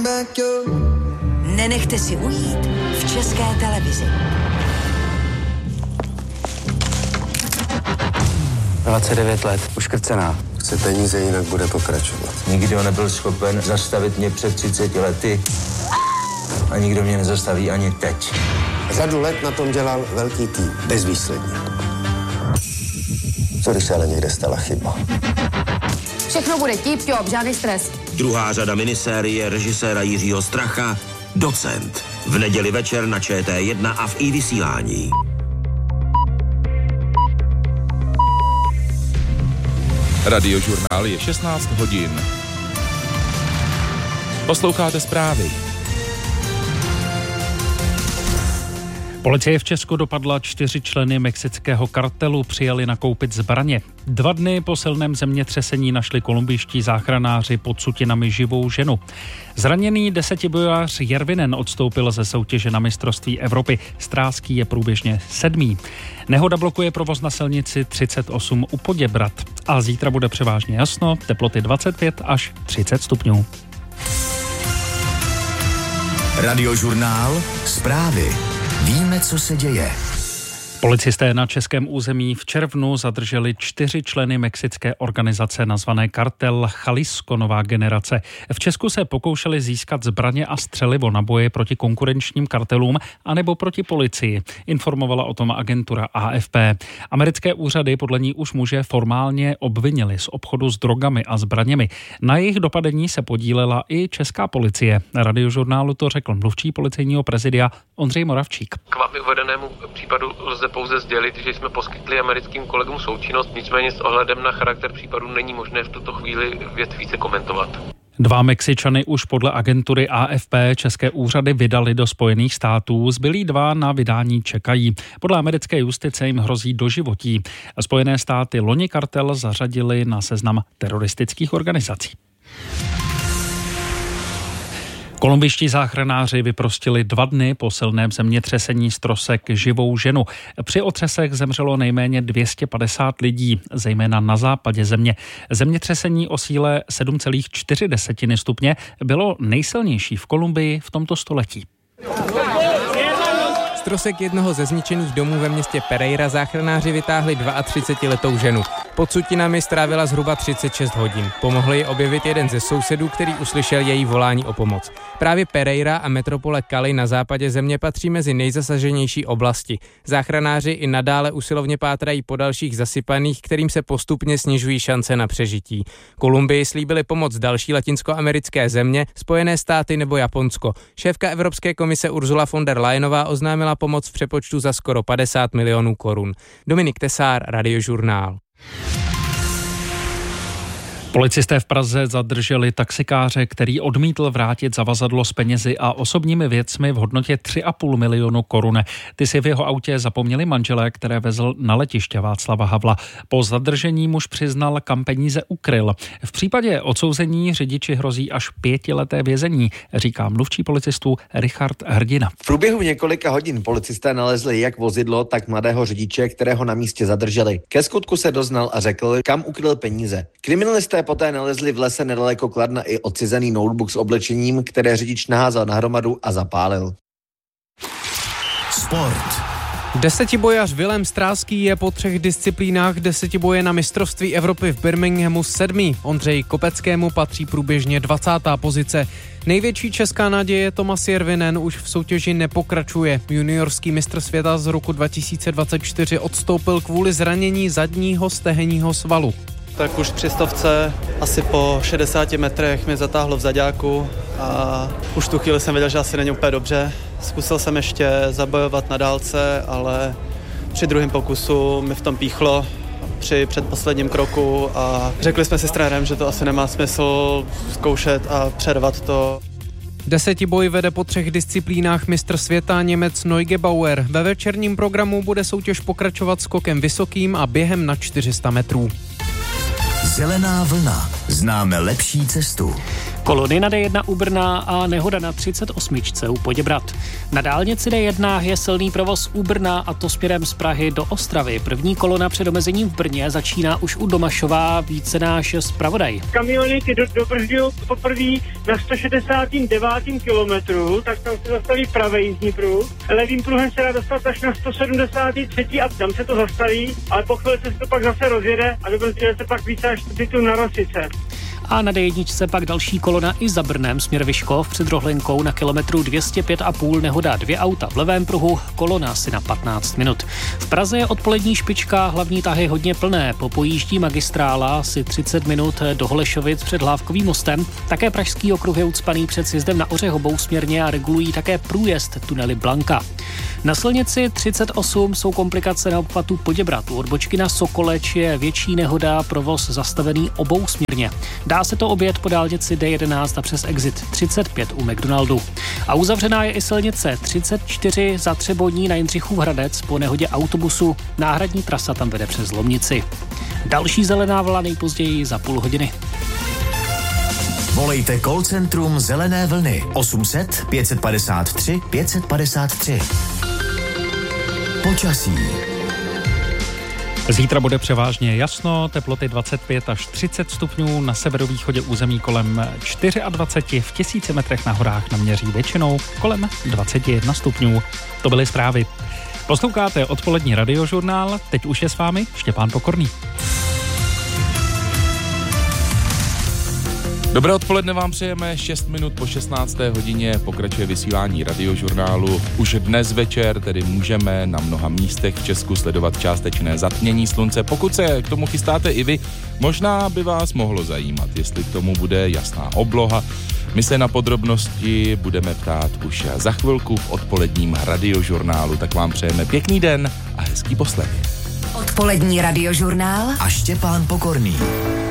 Nenechte si ujít v České televizi. 29 let, uškrcená. Chce peníze, jinak bude pokračovat. Nikdo nebyl schopen zastavit mě před 30 lety a nikdo mě nezastaví ani teď. Řadu let na tom dělal velký tým, bezvýsledně. Co když se ale někde stala chyba? Všechno bude tip-top, žádný stres. Druhá řada minisérie režiséra Jiřího Stracha Docent. V neděli večer na ČT1 a v iVysílání. Radiožurnál je 16 hodin. Posloucháte zprávy. Policie v Česku dopadla 4 členy mexického kartelu, přijeli nakoupit zbraně. 2 dny po silném zemětřesení našli kolumbijští záchranáři pod sutinami živou ženu. Zraněný 10bojář Järvinen odstoupil ze soutěže na mistrovství Evropy. Stráský je průběžně 7. Nehoda blokuje provoz na silnici 38 u Poděbrad. A zítra bude převážně jasno, teploty 25 až 30 stupňů. Radiožurnál Zprávy. Víme, co se děje. Policisté na českém území v červnu zadrželi 4 členy mexické organizace nazvané Kartel Jalisco Nová generace. V Česku se pokoušeli získat zbraně a střelivo na boje proti konkurenčním kartelům anebo proti policii. Informovala o tom agentura AFP. Americké úřady podle ní už muže formálně obvinili z obchodu s drogami a zbraněmi. Na jejich dopadení se podílela i česká policie. Radiožurnálu to řekl mluvčí policejního prezidia Ondřej Moravčík. K vámi uvedenému případu lze pouze sdělit, že jsme poskytli americkým kolegům součinnost, nicméně s ohledem na charakter případu není možné v tuto chvíli věc více komentovat. 2 Mexičany už podle agentury AFP české úřady vydali do Spojených států, zbylí 2 na vydání čekají. Podle americké justice jim hrozí doživotí. Spojené státy loni kartel zařadili na seznam teroristických organizací. Kolumbijští záchranáři vyprostili 2 dny po silném zemětřesení z trosek živou ženu. Při otřesech zemřelo nejméně 250 lidí, zejména na západě země. Zemětřesení o síle 7,4 stupně bylo nejsilnější v Kolumbii v tomto století. Z trosek jednoho ze zničených domů ve městě Pereira záchranáři vytáhli 32letou ženu. Pod sutinami strávila zhruba 36 hodin. Pomohl jí objevit jeden ze sousedů, který uslyšel její volání o pomoc. Právě Pereira a metropole Cali na západě země patří mezi nejzasaženější oblasti. Záchranáři i nadále usilovně pátrají po dalších zasypaných, kterým se postupně snižují šance na přežití. Kolumbii slíbili pomoc další latinskoamerické země, Spojené státy nebo Japonsko. Šéfka Evropské komise Ursula von der Leyenová oznámila pomoc v přepočtu za skoro 50 milionů korun. Dominik Tesár, Radiožurnál. Policisté v Praze zadrželi taxikáře, který odmítl vrátit zavazadlo s penězi a osobními věcmi v hodnotě 3,5 milionu korun. Ty si v jeho autě zapomněli manželé, které vezl na letiště Václava Havla. Po zadržení muž přiznal, kam peníze ukryl. V případě odsouzení řidiči hrozí až 5leté vězení, říká mluvčí policistů Richard Hrdina. V průběhu několika hodin policisté nalezli jak vozidlo, tak mladého řidiče, kterého na místě zadrželi. Ke skutku se doznal a řekl, kam ukryl peníze. Kriminalisté poté nalezli v lese nedaleko Kladna i odcizený notebook s oblečením, které řidič naházel na hromadu a zapálil. Sport. 10bojař Vilém Stráský je po 3 disciplínách 10boje na mistrovství Evropy v Birminghamu 7. Ondřeji Kopeckému patří průběžně 20. pozice. Největší česká naděje Tomas Järvinen už v soutěži nepokračuje. Juniorský mistr světa z roku 2024 odstoupil kvůli zranění zadního stehenního svalu. Tak už při 100, asi po 60 metrech mě zatáhlo v zaďáku a už tu chvíli jsem věděl, že asi není úplně dobře. Zkusil jsem ještě zabojovat na dálce, ale při druhém pokusu mi v tom píchlo při předposledním kroku a řekli jsme si s trenérem, že to asi nemá smysl zkoušet a přervat to. 10boj vede po 3 disciplínách mistr světa Němec Neugebauer. Ve večerním programu bude soutěž pokračovat skokem vysokým a během na 400 metrů. Zelená vlna. Známe lepší cestu. Kolony na D1 u Brna a nehoda na 38 u Poděbrad. Na dálnici D1 je silný provoz u Brna, a to směrem z Prahy do Ostravy. První kolona před omezením v Brně začíná už u Domašova, více náš zpravodaj. Kamiony ty dobržďují poprvé na 169. kilometru, tak tam se zastaví pravý jízdní pruh. Levým pruhem se dá dostat až na 173. a tam se to zastaví, ale po chvíli se to pak zase rozjede a dobržďuje se pak více až tu na Rosice. A na D1 pak další kolona i za Brnem směr Vyškov před Rohlinkou na kilometru 205,5 nehoda, 2 auta v levém pruhu, kolona asi na 15 minut. V Praze je odpolední špička, hlavní tahy hodně plné, popojíždí magistrála asi 30 minut do Holešovic před Hlávkovým mostem, také pražský okruh je ucpaný před sjezdem na Ořehovou směrně a regulují také průjezd tunely Blanka. Na silnici 38 jsou komplikace na obchvatu Poděbrad. U odbočky na Sokoleč je větší nehoda, provoz zastavený obousměrně. Dá se to objet po dálnici D11 a přes exit 35 u McDonaldu. A uzavřená je i silnice 34 za Třeboní na Jindřichův Hradec po nehodě autobusu. Náhradní trasa tam vede přes Lomnici. Další zelená vlna nejpozději za půl hodiny. Volejte call centrum Zelené vlny 800 553 553. Počasí. Zítra bude převážně jasno, teploty 25 až 30 stupňů, na severovýchodě území kolem 24, v 1000 metrech na horách naměří většinou kolem 21 stupňů. To byly zprávy. Posloucháte odpolední radiožurnál, teď už je s vámi Štěpán Pokorný. Dobré odpoledne vám přejeme, 6 minut po 16. hodině pokračuje vysílání radiožurnálu. Už dnes večer tedy můžeme na mnoha místech v Česku sledovat částečné zatmění slunce. Pokud se k tomu chystáte i vy, možná by vás mohlo zajímat, jestli k tomu bude jasná obloha. My se na podrobnosti budeme ptát už za chvilku v odpoledním radiožurnálu, tak vám přejeme pěkný den a hezký poslech. Odpolední radiožurnál a Štěpán Pokorný.